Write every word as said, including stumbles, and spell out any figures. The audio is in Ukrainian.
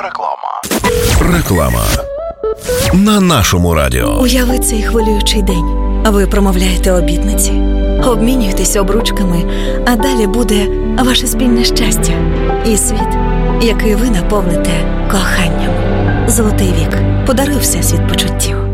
Реклама. Реклама. На нашому радіо. Уяви цей хвилюючий день. Ви промовляєте обітниці, обмінюєтесь обручками, а далі буде ваше спільне щастя і світ, який ви наповните коханням. Золотий вік. Подаруй всесвіт почуттів.